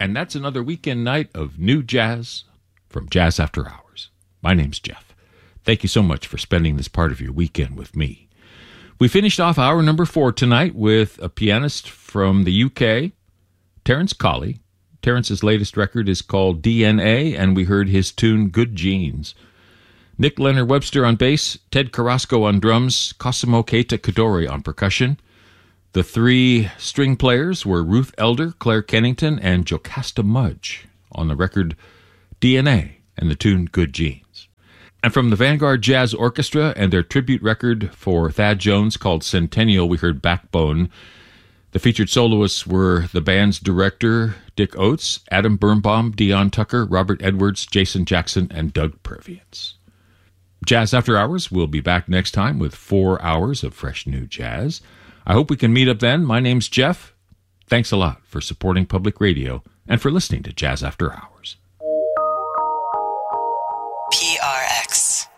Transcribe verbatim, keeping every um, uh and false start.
And that's another weekend night of new jazz from Jazz After Hours. My name's Jeff. Thank you so much for spending this part of your weekend with me. We finished off hour number four tonight with a pianist from the U K, Terence Colley. Terence's latest record is called D N A, and we heard his tune Good Genes. Nick Leonard Webster on bass, Ted Carrasco on drums, Cosimo Keita Kadori on percussion. The three string players were Ruth Elder, Claire Kennington, and Jocasta Mudge on the record D N A and the tune Good Genes. And from the Vanguard Jazz Orchestra and their tribute record for Thad Jones called Centennial, we heard Backbone. The featured soloists were the band's director, Dick Oates, Adam Birnbaum, Dion Tucker, Robert Edwards, Jason Jackson, and Doug Perviance. Jazz After Hours will be back next time with four hours of fresh new jazz. I hope we can meet up then. My name's Jeff. Thanks a lot for supporting public radio and for listening to Jazz After Hours. P R X.